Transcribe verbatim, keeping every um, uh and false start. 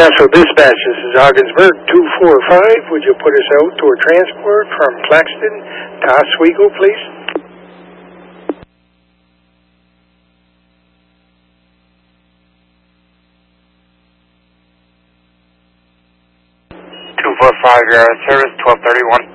Nashville Dispatch, this is Ogdensburg, two four five. Would you put us out to a transport from Claxton to Oswego, please? two four five, you're out of service, twelve thirty-one.